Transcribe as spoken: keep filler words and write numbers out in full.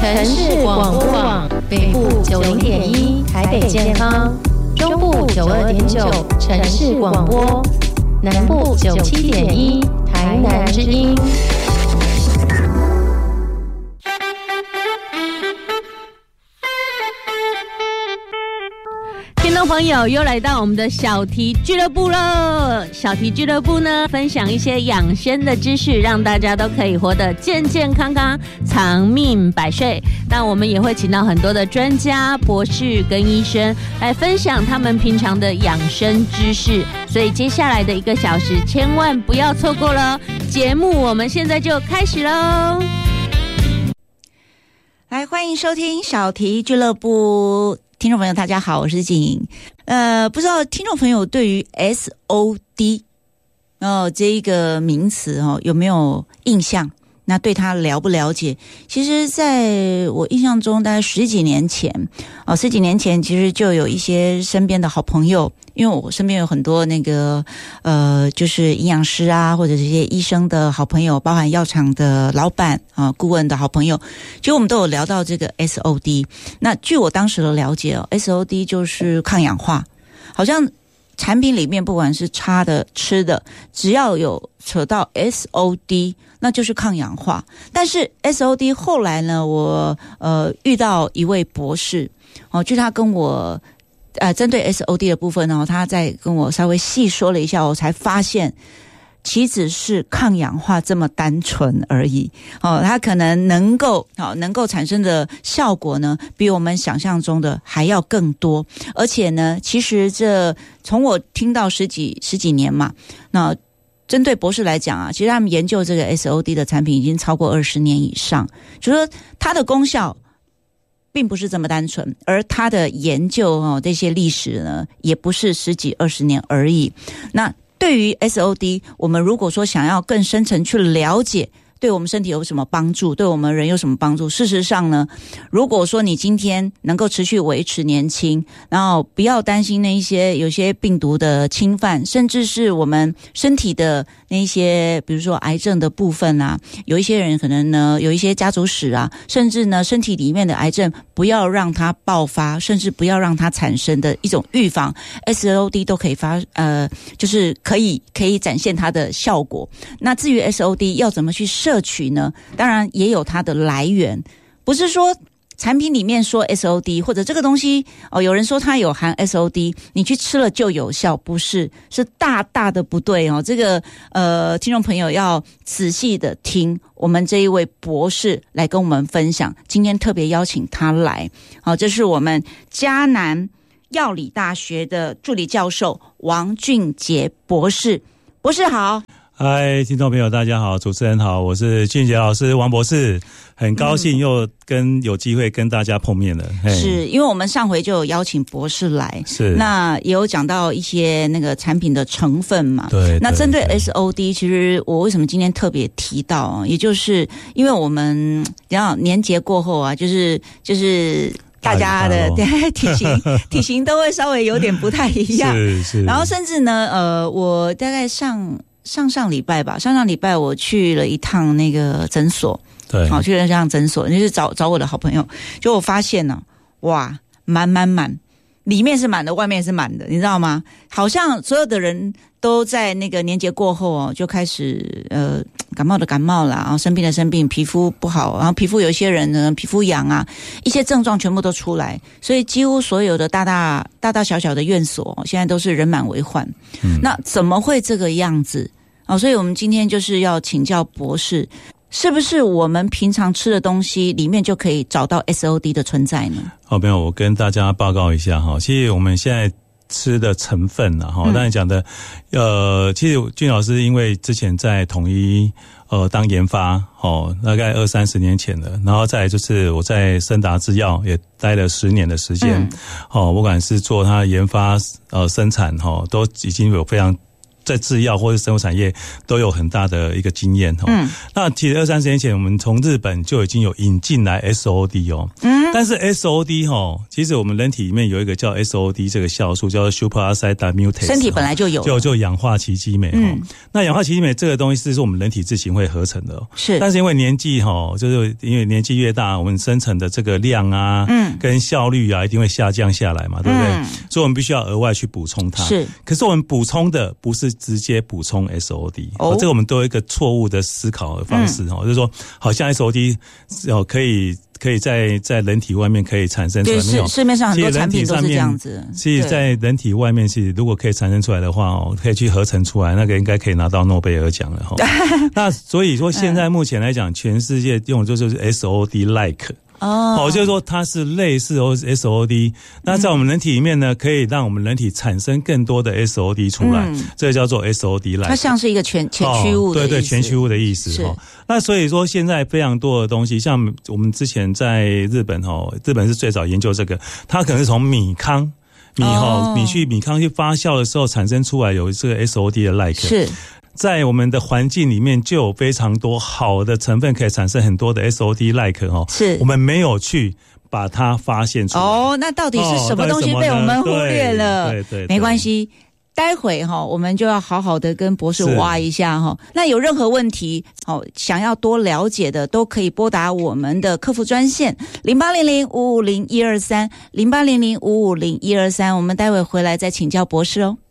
城市广播网北部九零点一台北健康，中部九二点九城市广播，南部九七点一台南之音。 听众朋友，又来到我们的小题俱乐部了。小题俱乐部呢，分享一些养生的知识，让大家都可以活得健健康康、长命百岁。那我们也会请到很多的专家、博士跟医生来分享他们平常的养生知识。所以接下来的一个小时，千万不要错过了。节目我们现在就开始喽！ 来，欢迎收听小题俱乐部。听众朋友大家好，我是静莹。呃，不知道听众朋友对于 S O D 哦这一个名词哦有没有印象？那对他了不了解？其实在我印象中大概十几年前哦十几年前其实就有一些身边的好朋友，因为我身边有很多那个呃就是营养师啊，或者这些医生的好朋友，包含药厂的老板啊、顾问的好朋友，其实我们都有聊到这个 S O D。 那据我当时的了解哦 S O D 就是抗氧化，好像产品里面不管是擦的吃的，只要有扯到 S O D 那就是抗氧化。但是 S O D 后来呢，我呃遇到一位博士哦，据他跟我呃针对 S O D 的部分呢、哦，他在跟我稍微细说了一下，我才发现岂止是抗氧化这么单纯而已哦，它可能能够好、哦、能够产生的效果呢，比我们想象中的还要更多。而且呢，其实这从我听到十几十几年嘛，那针对博士来讲啊，其实他们研究这个 S O D 的产品已经超过二十年以上，就是说它的功效并不是这么单纯，而它的研究哦这些历史呢，也不是十几二十年而已。那对于 S O D， 我们如果说想要更深层去了解，对我们身体有什么帮助，对我们人有什么帮助，事实上呢，如果说你今天能够持续维持年轻，然后不要担心那一些有些病毒的侵犯，甚至是我们身体的那一些比如说癌症的部分啊，有一些人可能呢有一些家族史啊，甚至呢身体里面的癌症不要让它爆发，甚至不要让它产生的一种预防， S O D 都可以发呃就是可以可以展现它的效果。那至于 S O D 要怎么去摄取呢？当然也有它的来源，不是说产品里面说 S O D 或者这个东西哦，有人说它有含 S O D， 你去吃了就有效，不是，是大大的不对哦。这个呃，听众朋友要仔细的听我们这一位博士来跟我们分享。今天特别邀请他来，好、哦，这是我们嘉南药理大学的助理教授王俊杰博士。博士好。 嗨，听众朋友大家好，主持人好，我是俊杰老师王博士，很高兴又跟有机会跟大家碰面了。嗯、 是因为我们上回就有邀请博士来， 是那也有讲到一些那个产品的成分嘛。 对， 那针对 S O D， 其实我为什么今天特别提到，也就是因为我们然后年节过后啊，就是就是大家的对体型体型都会稍微有点不太一样， 是是。 然后甚至呢，呃，我大概上。上上礼拜吧，上上礼拜我去了一趟那个诊所， 对， 好去了一趟诊所，就是找找我的好朋友，就我发现呢、啊，哇，满满满，里面是满的，外面是满的，你知道吗？好像所有的人都在那个年节过后哦，就开始呃感冒的感冒啦，然后生病的生病，皮肤不好，然后皮肤有一些人呢皮肤痒啊，一些症状全部都出来，所以几乎所有的大大大大小小的院所现在都是人满为患。嗯、那怎么会这个样子？哦，所以我们今天就是要请教博士，是不是我们平常吃的东西里面就可以找到 S O D 的存在呢？ 好，没有，我跟大家报告一下哈，其实我们现在吃的成分啊，哈，刚才讲的，呃，其实俊老师因为之前在统一呃当研发，哦，大概二三十年前了，然后再来就是我在森达制药也待了十年的时间，嗯、哦，不管是做它研发呃生产哈、哦，都已经有非常在制药或者生物产业都有很大的一个经验哦。嗯，那其实二三十年前，我们从日本就已经有引进来 S O D 哦。嗯，但是 S O D 哈，其实我们人体里面有一个叫 S O D 这个酵素，叫做 superoxide dismutase， 身体本来就有， 就就氧化奇迹酶。嗯，那氧化奇迹酶这个东西是我们人体自行会合成的， 是。 但是因为年纪哈，就是因为年纪越大，我们生成的这个量啊，嗯，跟效率啊，一定会下降下来嘛，对不对？嗯，所以我们必须要额外去补充它。 是。 可是我们补充的不是直接补充 S O D， 哦，这个我们都有一个错误的思考的方式哦，嗯，就是说好像 S O D 哦可以。可以在在人体外面可以产生出来， 对，是市面上很多产品都是这样子。 其实在人体外面，其实如果可以产生出来的话哦，可以去合成出来，那个应该可以拿到诺贝尔奖了哈。那所以说，现在目前来讲，全世界用的就是 S O D like。哦，哦，就是说它是类似 S O D， 那在我们人体里面呢，可以让我们人体产生更多的 S O D 出来，嗯，这个叫做 S O D like。它像是一个全全驱物的意思，哦，对对，全驱物的意思哈。那所以说，现在非常多的东西，像我们之前在日本哈，日本是最早研究这个，它可能是从米糠。米哈，哦，米去米糠去发酵的时候产生出来有这个 S O D 的 like。 是。 在我们的环境里面就有非常多好的成分可以产生很多的 S O D like 哦， 是我们没有去把它发现出来。 哦，那到底是什么东西被我们忽略了？ 对 对, 对， 没关系。待会哈，我们就要好好的跟博士挖一下哈。那有任何问题，哦，想要多了解的，都可以拨打我们的客服专线零八零零五五零一二三零八零零五五零一二三。我们待会回来再请教博士哦。